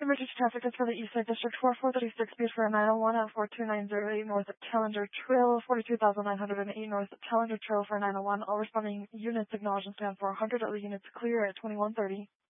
emergency traffic is for the East Side District 4436, speed for 901 at 42908 north of Challenger Trail, 42,908 north of Challenger Trail for 901. All responding units acknowledge and stand for 100. Other units clear at 2130.